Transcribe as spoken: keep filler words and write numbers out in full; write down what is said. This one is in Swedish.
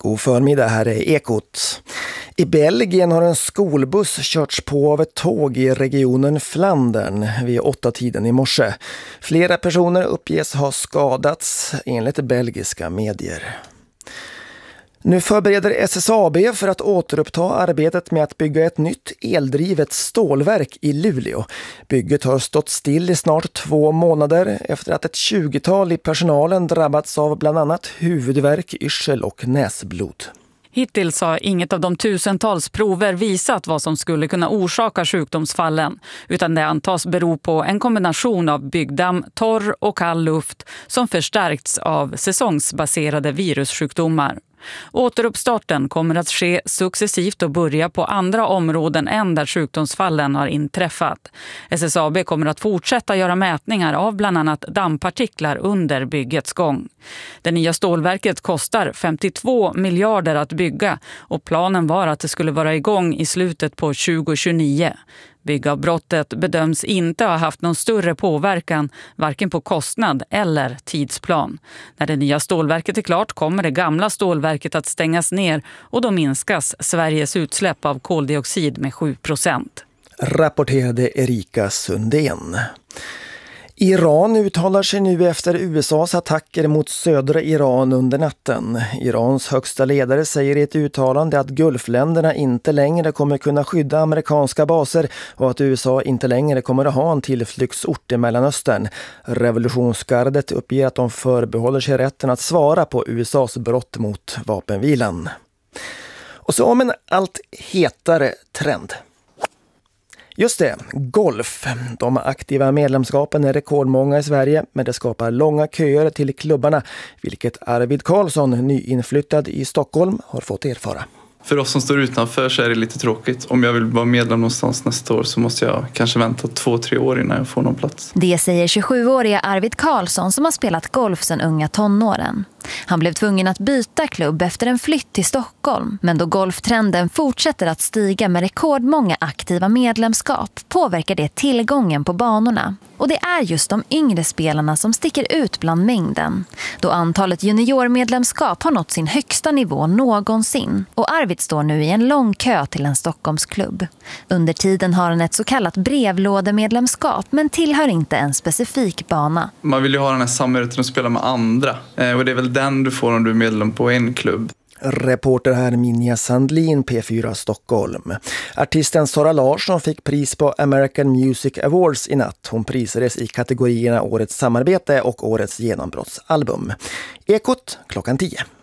God förmiddag, här är Ekot. I Belgien har en skolbuss körts på av ett tåg i regionen Flandern vid åtta tiden i morse. Flera personer uppges ha skadats enligt belgiska medier. Nu förbereder S S A B för att återuppta arbetet med att bygga ett nytt eldrivet stålverk i Luleå. Bygget har stått still i snart två månader efter att ett tjugotal i personalen drabbats av bland annat huvudvärk, yrsel och näsblod. Hittills har inget av de tusentals prover visat vad som skulle kunna orsaka sjukdomsfallen, utan det antas bero på en kombination av byggdamm, torr och kall luft som förstärkts av säsongsbaserade virussjukdomar. Återuppstarten kommer att ske successivt och börja på andra områden än där sjukdomsfallen har inträffat. S S A B kommer att fortsätta göra mätningar av bland annat dammpartiklar under byggets gång. Det nya stålverket kostar femtiotvå miljarder att bygga och planen var att det skulle vara igång i slutet på tjugo tjugonio. Byggavbrottet bedöms inte ha haft någon större påverkan varken på kostnad eller tidsplan. När det nya stålverket är klart kommer det gamla stålverket att stängas ner och då minskas Sveriges utsläpp av koldioxid med sju procent. Rapporterade Erika Sundén. Iran uttalar sig nu efter U S A:s attacker mot södra Iran under natten. Irans högsta ledare säger i ett uttalande att Gulfländerna inte längre kommer kunna skydda amerikanska baser och att U S A inte längre kommer att ha en tillflyktsort i Mellanöstern. Revolutionsgardet uppger att de förbehåller sig rätten att svara på U S A:s brott mot vapenvilan. Och så om en allt hetare trend. Just det, golf. De aktiva medlemskapen är rekordmånga i Sverige, men det skapar långa köer till klubbarna, vilket Arvid Karlsson, nyinflyttad i Stockholm, har fått erfara. För oss som står utanför så är det lite tråkigt. Om jag vill vara medlem någonstans nästa år så måste jag kanske vänta två, tre år innan jag får någon plats. Det säger tjugosjuåriga Arvid Karlsson som har spelat golf sedan unga tonåren. Han blev tvungen att byta klubb efter en flytt till Stockholm. Men då golftrenden fortsätter att stiga med rekordmånga aktiva medlemskap påverkar det tillgången på banorna. Och det är just de yngre spelarna som sticker ut bland mängden. Då antalet juniormedlemskap har nått sin högsta nivå någonsin. Och Arvid står nu i en lång kö till en Stockholmsklubb. Under tiden har han ett så kallat brevlådemedlemskap men tillhör inte en specifik bana. Man vill ju ha den här samhörigheten att spela med andra. Och det är väl den du får om du är medlem på en klubb. Reporter här Minja Sandlin, P fyra Stockholm. Artisten Sara Larsson fick pris på American Music Awards i natt. Hon prisades i kategorierna Årets samarbete och Årets genombrottsalbum. Ekot klockan tio.